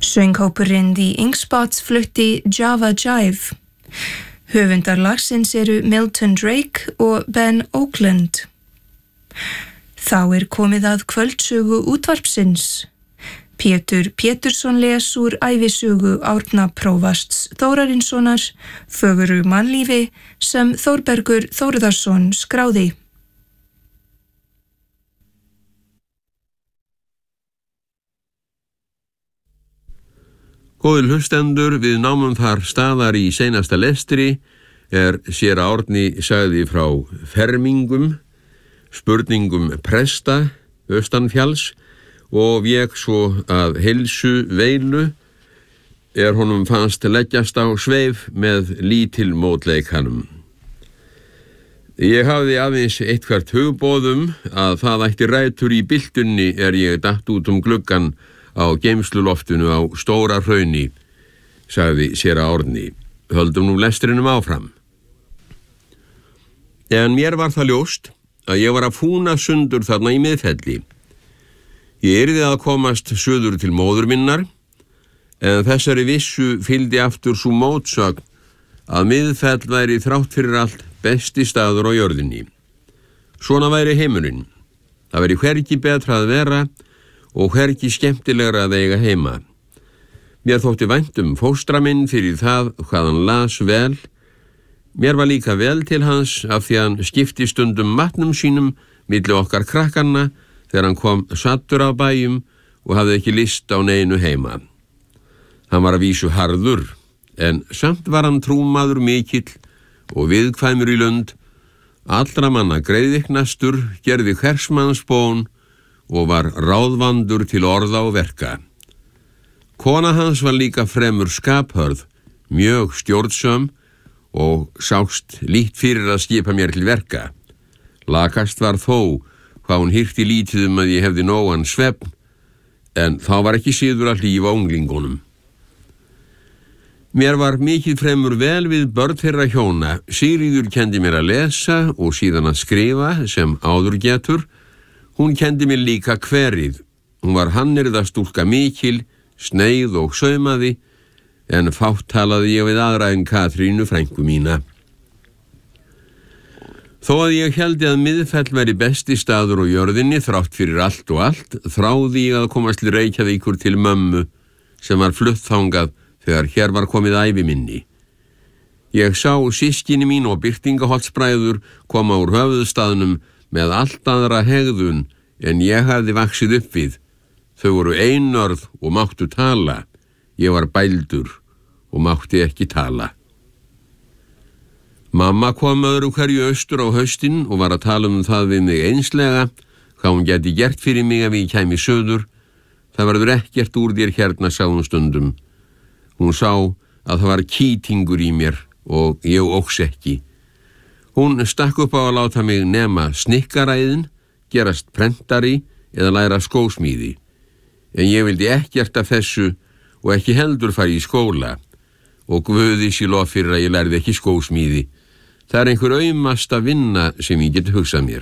Sönghópurinn The Inkspots flutti Java Jive. Höfundar lagsins eru Milton Drake og Ben Oakland. Þá komið að kvöldsögu útvarpsins. Pétur Pétursson les úr ævisögu Árna prófasts Þórarinssonar, Fögru mannlífi, sem Þórbergur Þórðarsson skráði. Góðir hlustendur, við námum þar staðar í seinasta lestri séra Árni sagði frá fermingum, spurningum presta austanfjalls og vék svo að heilsu veilu honum fannst leggjast á sveif með lítil mótleikanum. Ég hafði aðeins eitthvert hugboðum að það ætti rætur í byltunni ég datt út gluggann á geymsluloftinu á Stóra Hrauni, sagði séra Árni. Höldum nú lestrinum áfram. En mér var það ljóst að ég var að fúna sundur þarna í Miðfelli. Ég yrði að komast suður til móður minnar, en þessari vissu fylgdi aftur sú mótsögn að Miðfell væri þrátt fyrir allt besti staður á jörðinni. Svona væri heimurinn. Það væri hvergi betra að vera og hvergi skemmtilegra að eiga heima. Mér þótti vænt fóstra minn fyrir það hvað hann las vel. Mér var líka vel til hans af því hann skipti stundum matnum sínum milli okkar krakkanna þegar hann kom saddur á bæjum og hafði ekki list á neinu heima. Hann var að vísu harður, en samt var hann trúmaður mikill og viðkvæmur í lund, allra manna greiðviknastur, gerði hersmanns bón og var ráðvandur til orða og verka. Kona hans var líka fremur skaphörð, mjög stjórnsöm og sást lítt fyrir að skipa mér til verka. Lakast var þó hvað hún hirti lítið að ég hefði nógan svefn, en þá var ekki síður að hlífa unglingunum. Mér var mikið fremur vel við börn þeirra hjóna. Sigríður kendi mér að lesa og síðan að skrifa sem áður getur. Hún kendi mér líka kverið. Hún var hannyrðastúlka mikil, sneið og saumaði, en fátt talaði ég við aðra en Katrínu frænku mína. Þó að ég héldi að Miðfell væri besti staður á jörðinni þrátt fyrir allt og allt, þráði ég að komast til Reykjavíkur til mömmu sem var flutt þangað þegar hér var komið ævi minni. Ég sá systkini mín og Birtingaholtsbræður koma úr höfuðstaðnum með allt aðra hegðun en ég hafði vaxið upp við. Þau voru einörð og máttu tala. Ég var bældur og mátti ekki tala. Mamma kom öðru hverju austur á haustin og var að tala það við mig einslega, hvað hún gæti gert fyrir mig ef ég kæmi söður. Það verður ekkert úr þér hérna, sagði hún stundum. Hún sá að það var kýtingur í mér og ég óx ekki. Hún stakk upp á að láta mig nema snikkaræðin, gerast prentari eða læra skósmíði. En ég vildi ekkert af þessu og ekki heldur fara í skóla og guði sé lof fyrir að ég lærði ekki skósmíði. Það einhver aumasta vinna sem ég get hugsað mér.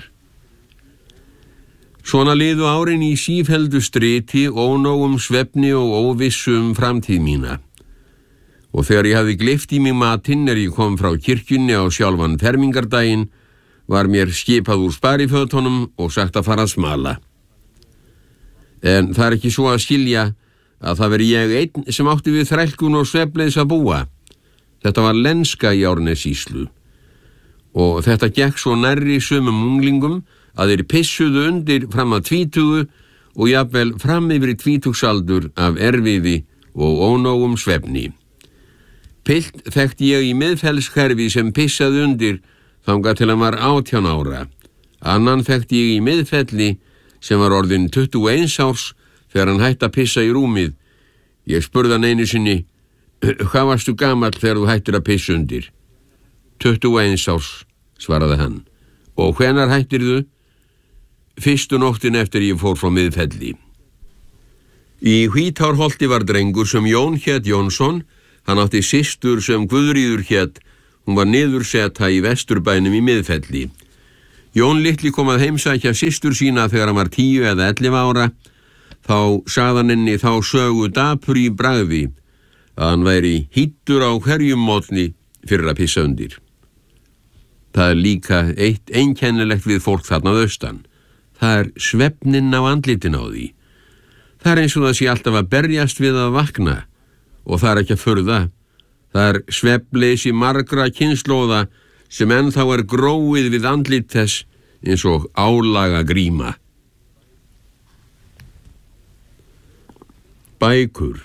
Svona liðu árin í sífeldu striti, ónógum svefni og óvissu framtíð mína. Og þegar ég hafði gleypt í mig matinn ég kom frá kirkjunni á sjálfan fermingardaginn, var mér skipað úr sparifötunum og sagt að fara að smala. En það ekki svo að skilja að það veri ég einn sem átti við þrælkun og svefnleysi að búa. Þetta var lenska í Árnessýslu. Og þetta gekk svo nærri sumum unglingum að þeir pissuðu undir fram að 20 og jafnvel fram yfir 20-aldur af erfiði og ónógum svefni. Pilt þekkti ég í Miðfellshverfi sem pissaði undir þangað til hann var 18 ára. Annan þekkti ég í Miðfelli sem var orðinn 21 árs þegar hann hætti að pissa í rúmið. Ég spurði hann einu sinni, hvað varstu gamall þegar þú hættir að pissa undir? 21 árs, svaraði hann. Og hvenar hættirðu? Fyrstu nóttin eftir ég fór frá Miðfelli. Í Hvítárholti var drengur sem Jón hét Jónsson. Hann átti systur sem Guðríður hét. Hún var niðursetta í Vesturbænum í Miðfelli. Jón litli kom að heimsækja systur sína þegar hann var 10 eða 11 ára. þá sagðan henni þá sögu dapur í bragði að hann væri hýttur á hverjum mótni fyrir að pissa undir. Það er líka eitt einkennilegt við fólk þarna að austan. Það er svefnin á andlitin á því. Það er eins og það sé alltaf að berjast við að vakna og það er ekki að furða. Það er svefnleysi margra kynslóða sem ennþá er gróið við andlit þess eins og álaga gríma. Bækur.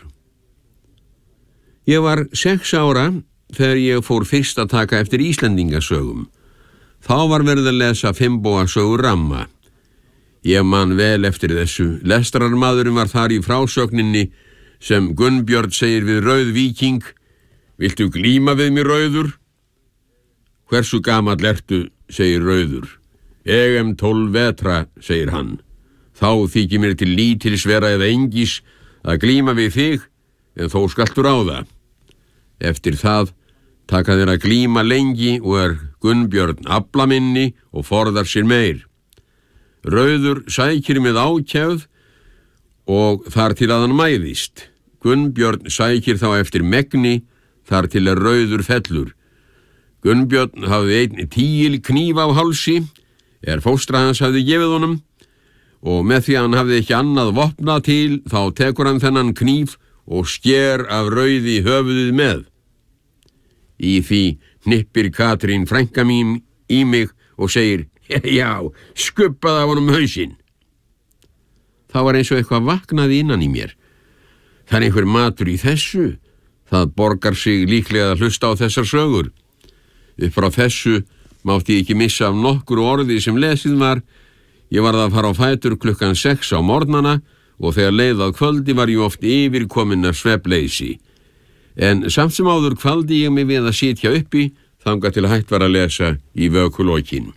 Ég var 6 ára þegar ég fór fyrst að taka eftir Íslendingasögum. Þá var verið að lesa Finnboga sögu Ramma. Ég man vel eftir þessu. Lestrarmaðurinn var þar í frásögninni sem Gunnbjörn segir við Rauð víking: Viltu glíma við mér, Rauður? Hversu gamall ertu, segir Rauður. Ég 12 vetra, segir hann. Þá þykir mér til lítils vera eða engis að glíma við þig, en þó skaltu ráða. Eftir það taka þeir að glíma lengi og er Gunnbjörn aflaminni og forðar sér meir. Rauður sækir með ákefð og þar til að hann mæðist. Gunnbjörn sækir þá eftir megni þar til er Rauður fellur. Gunnbjörn hafði einn tíil kníf á hálsi, fóstra hans hafði gefið honum, og með því að hann hafði ekki annað vopnað til, þá tekur hann þennan kníf og sker af Rauði höfuðið með. Í því hnippir Katrín frænka mín í mig og segir: Já, skubbaði af honum hausinn. Þá var eins og eitthvað vaknaði innan í mér. Það er einhver matur í þessu. Það borgar sig líklega að hlusta á þessar sögur. Upp frá þessu mátti ég ekki missa af nokkru orði sem lesið var. Ég varð að fara á fætur klukkan 6 á morgnana og þegar leið að kvöldi var ég oft yfirkominn af svefnleysi. En samt sem áður kvaldi ég mig við að sitja uppi þangað til hægt var að lesa í vökulokinn.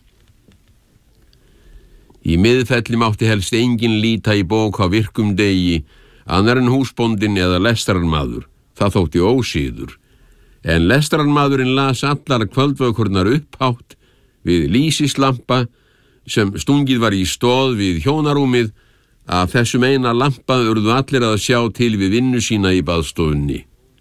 Í miðfelli mátti helst enginn líta í bók á virkum degi, annar en húsbóndinn eða lestrarmaður. Það þótti ósíður. En lestrarmaðurinn las allar kvöldvökurnar upphátt við lýsislampa sem stungið var í stóð við hjónarúmið. Af þessum eina lampa urðu allir að sjá til við vinnu sína í baðstofunni.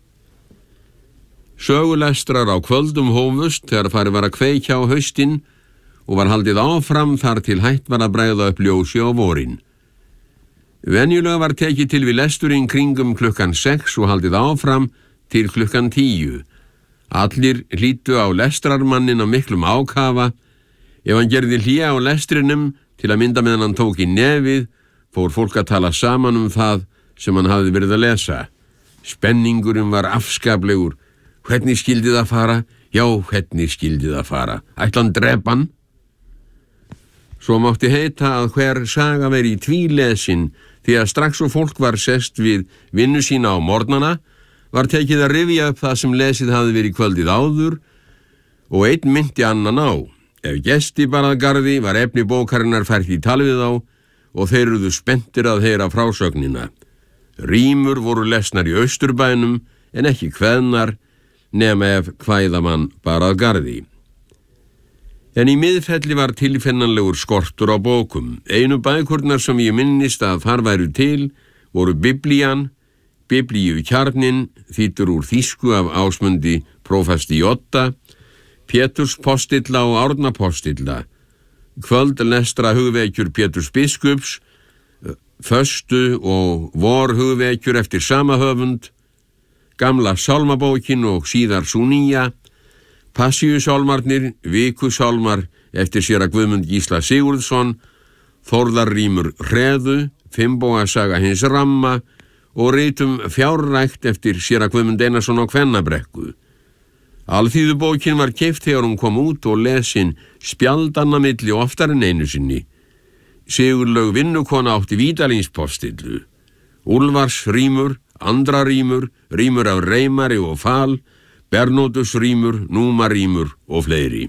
Sögulestrar á kvöldum hófust þegar farið var að kveikja á haustinn og var haldið áfram þar til hægt var að bregða upp ljósi á vorin. Venjulega var tekið til við lesturinn kringum klukkan 6 og haldið áfram til klukkan 10. Allir hlýddu á lestrarmannin á miklum ákafa. Ef hann gerði hlé á lestrinum til að mynda meðan hann tók í nefið, fór fólk að tala saman um það sem hann hafði verið að lesa. Spenningurinn var afskaplegur. Hvernig skyldi það fara? Já, hvernig skyldi það fara? Ætla hann drepa hann? Svo mátti heita að hver saga veri tvílesin, því að strax og fólk var sest við vinnu sína á morgnana, var tekið að rifja upp það sem lesið hafði verið kvöldið áður og einn mynti annan á. Ef gesti bara að garði var efni bókarinnar fært í tal við þá og þeir eruðu spenntir að heyra frásögnina. Rímur voru lesnar í Austurbænum en ekki kveðnar, nema ef kvæðamann bara að garði. En í miðfelli var tilfinnanlegur skortur á bókum. Einu bækurnar sem ég minnist að þar væru til voru Biblían, Biblíukjarninn, þýddur úr þýsku af Ásmundi prófasti Jotta, Péturs postilla og Árna postilla, kvöldlestra hugvekjur Péturs biskups, föstu og vor hugvekjur eftir sama höfund, gamla sálmabókin og síðar sú nýja, Passíusálmarnir, vikusálmar eftir séra Guðmund Gísla Sigurðsson, Þórðarrímur Hreðu, Finnboga saga hins Ramma og ritum Fjárrækt eftir séra Guðmund Einarsson á Kvennabrekku. Alþýðubókin var keypt þegar hún kom út og lesin spjaldanna milli oftar en einu sinni. Sigurlaug vinnukona átti Vídalínspostillu. Úlfarsrímur, Andrarímur, rímur af Reimari og Fal, Bernótusrímur, Númarímur og fleiri.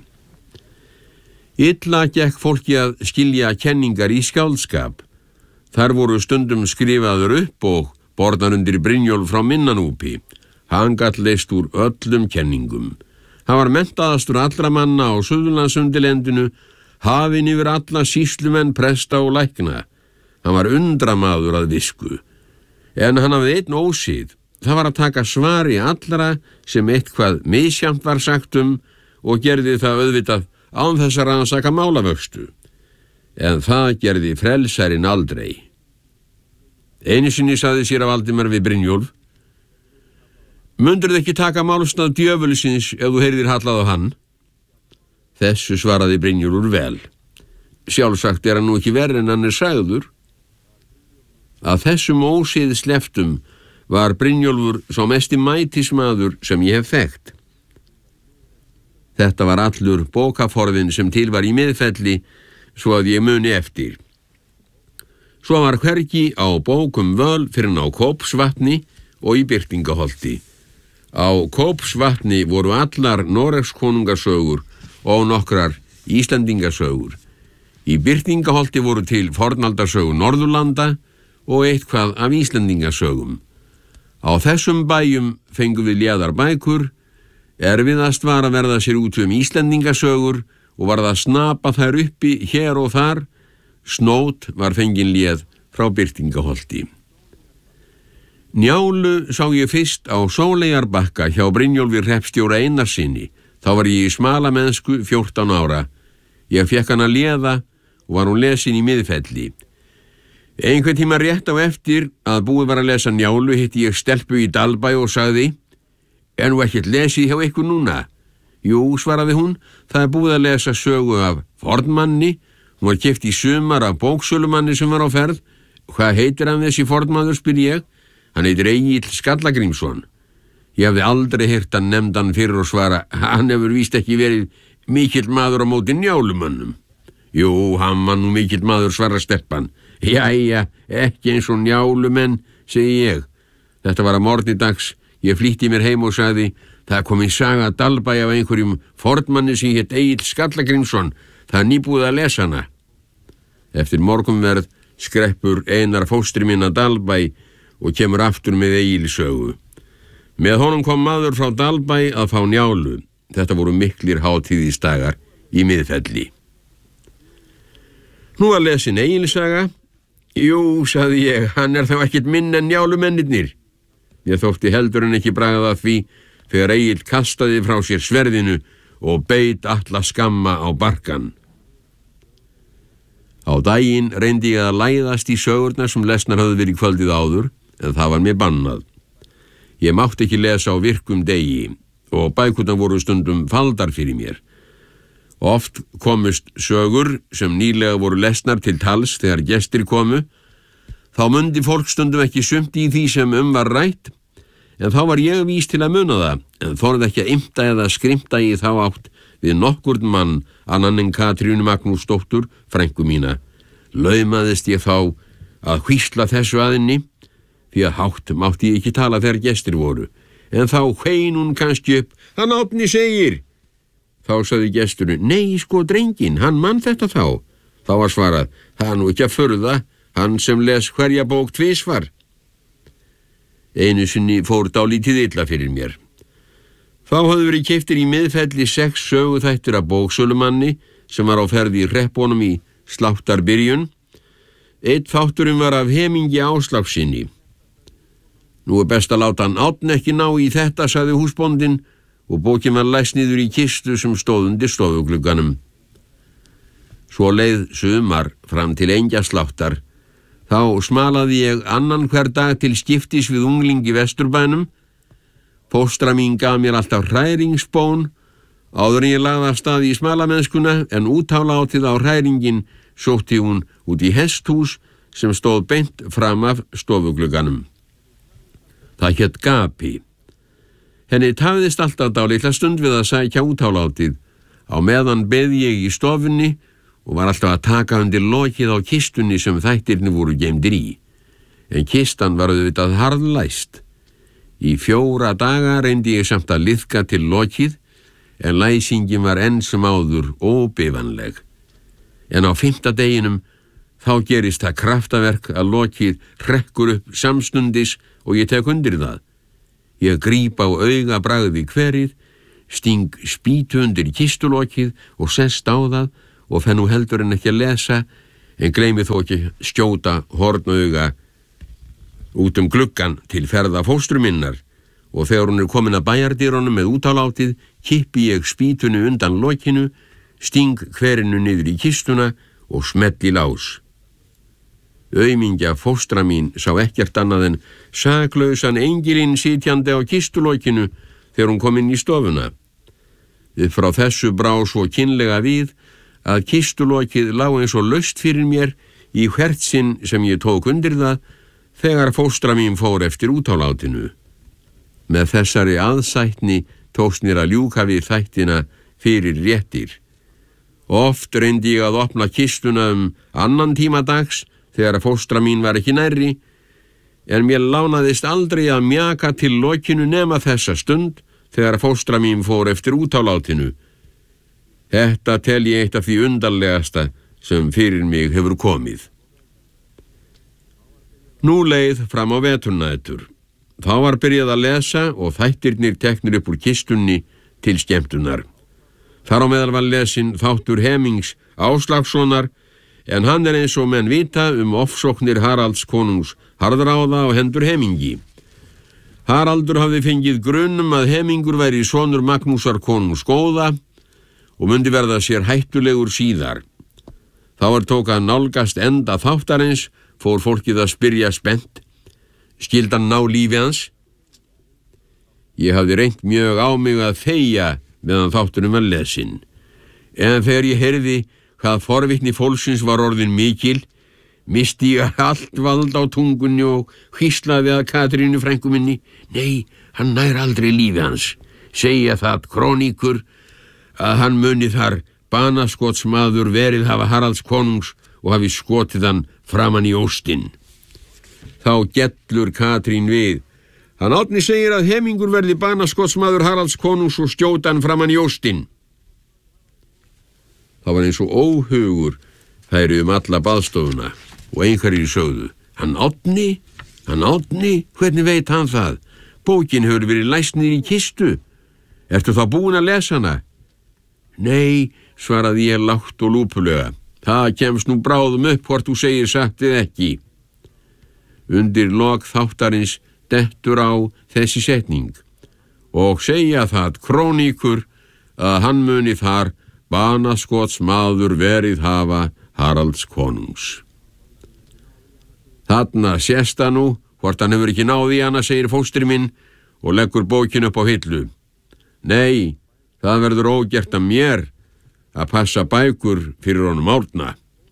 Illa gekk fólki að skilja kenningar í skáldskap. Þar voru stundum skrifaður upp og borðar undir Brynjólf frá Minnanúpi. Hann gat leyst úr öllum kenningum. Hann var menntaðastur allra manna á Suðurlandsundirlendinu, hafinn yfir alla sýslumenn, presta og lækna. Hann var undramaður að visku, en hann hafði einn ósið. Það var að taka svari allra sem eitthvað misjafnt var sagt og gerði það auðvitað án þess að rannsaka málavöxtu. En það gerði frelsarinn aldrei. Einu sinni sagði séra Valdimar við Brynjólf: Mundirðu ekki taka málsnað djöfulsins ef þú heyrðir hallað á hann? Þessu svaraði Brynjólfur vel. Sjálfsagt hann nú ekki verri en hann sagður. Að þessum ósið sleftum var Brynjólfur sá mesti mætismaður sem ég hef þekkt. Þetta var allur bókaforðin sem til var í Miðfelli, svo að ég muni eftir. Svo var hvergi á bókum völ fyrir á Kópsvatni og í Birtingaholti. Á Kópsvatni voru allar Noregskonungasögur og nokkrar Íslendingasögur. Í Birtingaholti voru til fornaldarsögur Norðurlanda og eitthvað af Íslendingasögum. Á þessum bæjum fengum við léðar bækur, erfiðast var að verða sér út Íslendingasögur og varð að snapa þær uppi hér og þar. Snót var fengin léð frá Birtingaholti. Njálu sá ég fyrst á Sóleyjarbakka hjá Brynjólfi hreppstjóra Einarssyni. Þá var ég í smalamennsku 14 ára. Ég fekk hana léða og var hún lesin í Miðfelli. Einhvern tíma rétt á eftir að búið var að lesa Njálu hitti ég stelpu í Dalbæ og sagði: Er nú ekkert lesið hjá ykkur núna? Jú, svaraði hún, það búið að lesa sögu af fornmanni. Hún var keypt í sumar af bóksölumanni sem var á ferð. Hvað heitir hann þessi fornmaður, spyr ég? Hann heitir Egill Skallagrímsson. Ég hafði aldrei heyrt hann nefndan fyrir og svara: Hann hefur víst ekki verið mikill maður á móti Njálumönnum. Jú, hann var nú mikill maður, svara stelpan. Jæja, ekki eins og Njálumenn, segi ég. Þetta var að morgni dags. Ég flýtti mér heim og sagði: Það kom í saga Dalbæ af einhverjum fornmanni sem hét Egill Skallagrímsson. Það er nýbúið að lesa hana. Eftir morgunverð skreppur Einar fóstri minn að Dalbæ og kemur aftur með Egils sögu. Með honum kom maður frá Dalbæ að fá Njálu. Þetta voru miklir hátíðisdagar í Miðfelli. Nú var lesin Egils saga. Jú, sagði ég, hann er þá ekkert minn en Njálumennirnir. Ég þótti heldur en ekki bragað að því þegar Egill kastaði frá sér sverðinu og beit alla skamma á barkan. Á daginn reyndi ég að læðast í sögurnar sem lesnar höfðu verið kvöldið áður, en það var mér bannað. Ég mátti ekki lesa á virkum degi og bækurnar voru stundum faldar fyrir mér. Oft komust sögur sem nýlega voru lesnar til tals þegar gestir komu. Þá mundi fólk stundum ekki sumt í því sem var rætt, en þá var ég vís til að muna það, en þorði ekki að ymta eða skrimta í þá átt við nokkurn mann annan en Katrínu Magnúsdóttur, frænku mína. Laumaðist ég þá að hvísla þessu að henni, því að hátt mátti ég ekki tala þegar gestir voru, en þá hvein hún kannski upp: Hann Árni segir. Þá sagði gesturinn: Nei, sko drenginn, hann mann þetta þá. Þá var svarað: Það er nú ekki að furða, hann sem les hverja bók tvisvar. Einu sinni fór dálítið illa fyrir mér. Þá höfðu verið keyptir í Miðfelli 6 söguþættir af bóksölumanni sem var á ferð í hreppunum í Sláttarbyrjun. Einn þátturinn var af Hemingi Áslagssyni. Nú er best að láta hann Árni ekki ná í þetta, sagði húsbóndinn, og bókin var læst niður í kistu sem stóð undir stofuglugganum. Svo leið sumar fram til Engjasláttar. Þá smalaði ég annan hver dag til skiptis við ungling í Vesturbænum. Fóstra mín gaf mér alltaf hræringsbón áður en ég lagði af stað í smalamennskuna, en útálátið á hræringin sótti hún út í hesthús sem stóð beint fram af stofuglugganum. Það hét Gapi. Henni tafðist alltaf dálitla stund við að sækja útálátið. Á meðan beið ég í stofunni og var alltaf að taka undir lokið á kistunni sem þættirni voru geymdir í. En kistan var auðvitað harðlæst. Í 4 daga reyndi ég samt að liðka til lokið, en læsingin var enn sem áður óbifanleg. En á 5. deginum þá gerist það kraftaverk að lokið hrekkur upp samstundis og ég tek undir það. Ég gríp á augabragði hverið, sting spýtu undir kistulokið og sest á það og fenn nú heldur en ekki að lesa, en gleymi þó ekki skjóta hornauga út gluggan til ferða fóstru minnar og þegar hún komin að bæjardyrunum með útálátið, kippi ég spýtunni undan lokinu, sting hverinu niður í kistuna og smelli lás. Aumingja fóstra mín sá ekkert annað en saklausan engilinn sitjandi á kistulokinu þegar hún kom inn í stofuna. Upp frá þessu brá svo kynlega við að kistulokið lá eins og laust fyrir mér í hvert sinn sem ég tók undir það þegar fóstra mín fór eftir útálátinu. Með þessari aðsætni tókst mér að ljúka við þættina fyrir réttir. Oft reyndi ég að opna kistuna annan tíma dags þegar fóstra mín var ekki nærri, en mér lánaðist aldrei að mjaka til lokinu nema þessa stund þegar fóstra mín fór eftir útálátinu. Þetta tel ég eitt af því undarlegasta sem fyrir mig hefur komið. Nú leið fram á veturnætur. Þá var byrjað að lesa og þættirnir teknir upp úr kistunni til skemmtunar. Þar á meðal var lesin þáttur Hemmings Áslagssonar, en hann eins og menn vita ofsóknir Haralds konungs harðráða á hendur Hemmingi. Haraldur hafði fengið grun að Hemmingur væri sonur Magnúsar konungs góða og mundi verða sér hættulegur síðar. Þá tók að nálgast enda þáttarins, fór fólkið að spyrja spennt: skyldi hann ná lífi hans? Ég hafði reynt mjög á mig að þegja meðan þátturinn var lesinn, en þegar ég heyrði hvað forvitni fólksins var orðin mikil, misti ég allt vald á tungunni og hvíslaði að Katrínu frænku minni: nei, hann nær aldrei lífi hans. Segja það króníkur að hann muni þar banaskotsmaður verið hafa Haralds konungs og hafi skotið hann framan í óstinn. Þá gellur Katrín við: hann Árni segir að Hemmingur verði banaskotsmaður Haralds konungs og skjóta hann framan í óstinn. Það var eins og óhugur færi alla baðstofuna og einhverjir sögðu: hann Árni, hvernig veit hann það? Bókin hefur verið læst niður í kistu. Ertu þá búin að lesa hana? Nei, svaraði ég lágt og lúpulega. Það kemst nú bráðum upp hvort þú segir satt eða ekki. Undir lok þáttarins dettur á þessi setning: og segja það króníkur að hann muni þar banaskotsmaður verið hafa Haralds konungs. Þarna sést það nú hvort hann hefur ekki náð í hana, segir fóstri minn og leggur bókin upp á hillu. Nei, það verður ógert að mér að passa bækur fyrir honum Árna.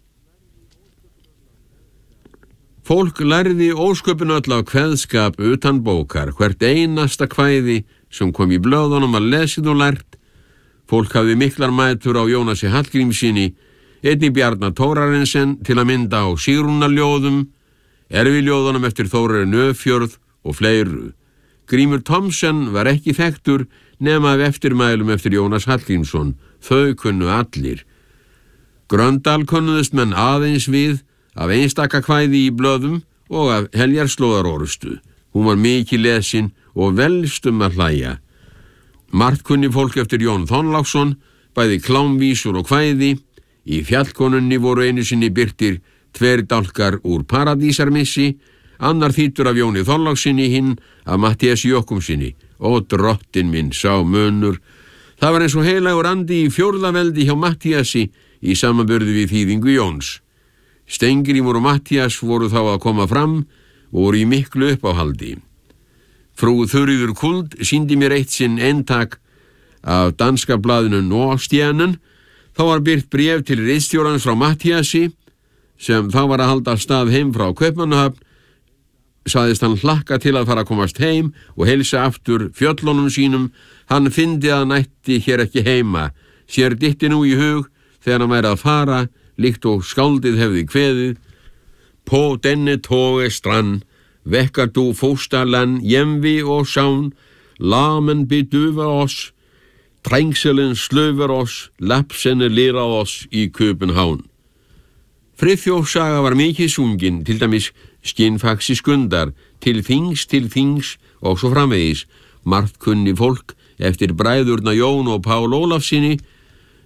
Fólk lærði ósköpun öll á kveðskap utan bókar. Hvert einasta kvæði sem kom í blöðunum var lesið og lært. Fólk hafði miklar mætur á Jónasi Hallgrímssyni, einnig Bjarna Thorarensen til að mynda á Sigrúnarljóðum, erfiljóðunum eftir Þórarin Öfjörð og fleiru. Grímur Thomsen var ekki þekktur nema af eftirmælum eftir Jónas Hallgrímsson. Þau kunnu allir. Gröndal kunnuðust menn aðeins við af einstaka kvæði í blöðum og af heljarslóðarorustu. Hún var mikið lesin og velstum að hlæja. Margt kunni fólk eftir Jón Þorláksson, bæði klámvísur og kvæði. Í Fjallkonunni voru einu sinni birtir 2 dálkar úr Paradísarmissi, annar þýddur af Jóni Þorláksinni, hinn af Matthíasi Jochumssyni. Og drottin minn, sá munur. Það var eins og heilagur andi í 4. veldi hjá Matthíasi í samanburði við þýðingu Jóns. Steingrímur og Matthías voru þá að koma fram og voru í miklu uppáhaldi. Frú Þuríður Kuld sýndi mér eitt sinn eintak af danska blaðinu Nordstjernen. Þá var birt bréf til ritstjórans frá Matthíasi sem þá var að halda stað heim frá Kaupmannahöfn. Sagðist hann hlakka til að fara að komast heim og heilsa aftur fjöllunum sínum. Hann fyndi að hann ætti hér ekki heima. Sér dytti nú í hug þegar hann væri að fara, líkt og skáldið hefði kveðið: På denne toge strand vekker du fosterland hjemvi og savn, larmen bedøver oss, trængselen sløver oss, lapsene leder oss í København. Friðþjófs saga var mikið sungin, til dæmis Skinnfaxi Skundar, til þings og svo framvegis. Margt kunni fólk eftir bræðurna Jón og Pál Ólafssyni.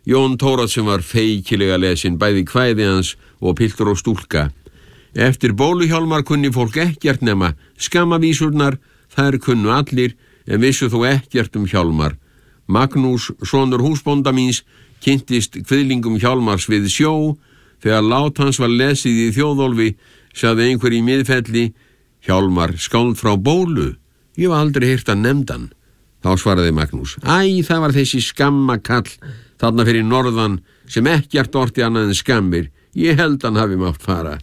Jón Thoroddsen var feikilega lesinn, bæði kvæði hans og piltur og stúlka. Eftir Bólu-Hjálmar kunni fólk ekkert nema skammavísurnar, þær kunnu allir, en vissu þó ekkert Hjálmar. Magnús, sonur húsbónda míns, kynntist kviðlingum Hjálmars við sjó. Þegar lát hans var lesið í Þjóðólfi, sagði einhver í Miðfelli: Hjálmar, skáld frá Bólu? Ég hef aldrei heyrt að nefndan. Þá svaraði Magnús: Æ, það var þessi skammakall þarna fyrir norðan sem ekkert orti annað en skammir. Ég held hann hafi mátt fara.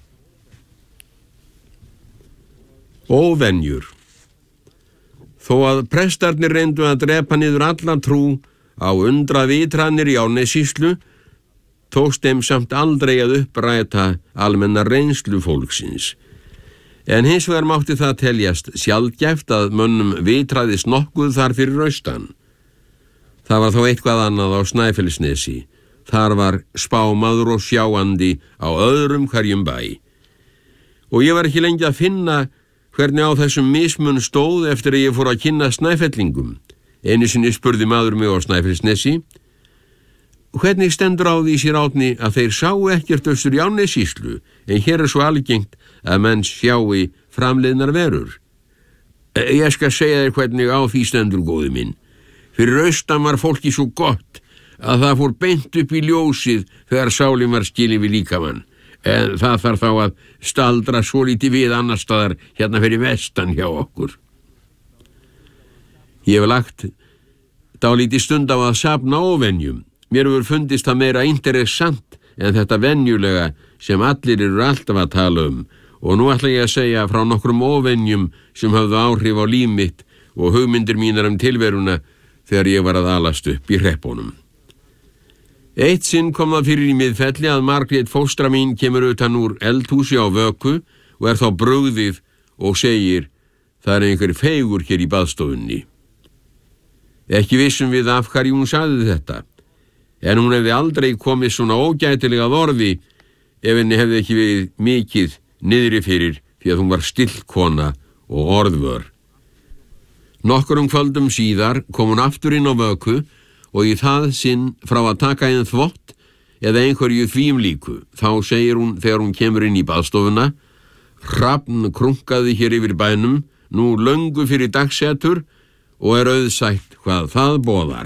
Óvenjur. Þó að prestarnir reyndu að drepa niður alla trú á undravitranir í Árnessýslu, tókst þeim samt aldrei að uppræta almenna reynslu fólksins. En hins vegar mátti það teljast sjaldgæft að mönnum vitraðist nokkuð þar fyrir austan. Það var þó eitthvað annað á Snæfellsnesi. Þar var spámaður og sjáandi á öðrum hverjum bæ. Og ég var ekki lengi að finna hvernig á þessum mismun stóð eftir að ég fór að kynna Snæfellingum. Einu sinni spurði maður mig á Snæfellsnesi: Hvernig stendur á því, sér Árni, að þeir sáu ekkert austur í Árnessýslu, en hér svo algengt að menn sjái framleiðnar verur? Ég skal segja þér hvernig á því stendur, góði minn. Fyrir austan var fólki svo gott að það fór beint upp í ljósið þegar sálin var skilin við líkamann. En það þarf þá að staldra svolítið við annar staðar hérna fyrir vestan hjá okkur. Ég hef lagt dálítið stund á að safna óvenjum. Mér hefur fundist það meira interessant en þetta venjulega sem allir eru alltaf að tala og nú ætla ég að segja frá nokkrum óvenjum sem höfðu áhrif á líf mitt og hugmyndir mínar tilveruna þegar ég var að alast upp í hreppunum. Eitt sinn kom það fyrir í Miðfelli að Margrét fóstra mín kemur utan úr eldhúsi á Vöku og þá brugðið og segir: Það einhver feigur hér í baðstofunni. Ekki vissum við af hverju hún sagði þetta, en hún hefði aldrei komið svona ógætilega að orði ef henni hefði ekki verið mikið niðri fyrir því að hún var stillkona og orðvör. Nokkrum kvöldum síðar kom hún aftur inn á Vöku og í það sinn frá að taka inn þvott eða einhverju þvíumlíku. Þá segir hún þegar hún kemur inn í baðstofuna: Hrafn krunkaði hér yfir bænum, nú löngu fyrir dagsetur og auðsætt hvað það boðar.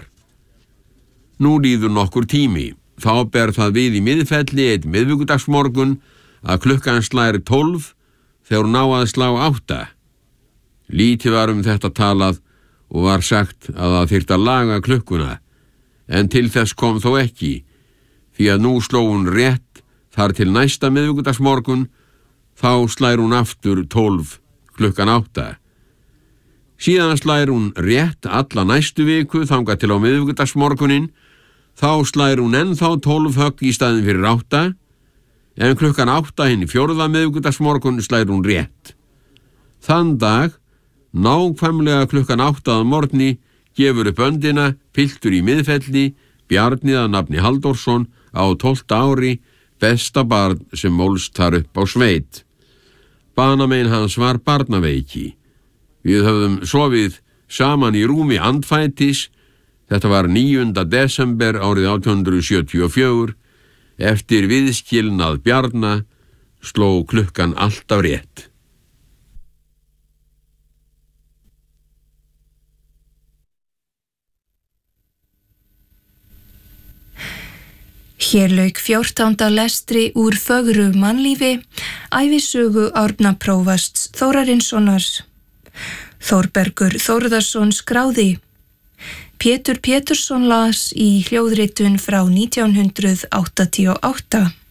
Nú líður nokkur tími. Þá ber það við í Miðfelli einn miðvikudagsmorgun að klukkan slær 12 þegar hún á að slá 8. Lítið var þetta talað og var sagt að það þyrfti að laga klukkuna, en til þess kom þó ekki, því að nú sló hún rétt þar til næsta miðvikudagsmorgun. Þá slær hún aftur 12 klukkan 8. Síðan slær hún rétt alla næstu viku þangað til á miðvikudagsmorgunin. Þá slær hún ennþá 12 högg í staðin fyrir 8, en klukkan 8 hinn 4. miðvikudagsmorgun slær hún rétt. Þann dag, nákvæmlega klukkan 8 að morgni, gefur upp öndina piltur í Miðfelli, Bjarni að nafni Halldórsson, á 12 ári, besta barn sem ólst þar upp á sveit. Banamein hans var barnaveiki. Við höfðum sofið saman í rúmi andfætis. Þetta var 9. desember árið 1874. Eftir viðskilnað Bjarna sló klukkan alltaf rétt. Hér lauk 14. lestri úr Fögru mannlífi, ævisögu Árna prófasts Þórarinssonar. Þórbergur Þórðarsson skráði. Pétur Pétursson las í hljóðritun frá 1988.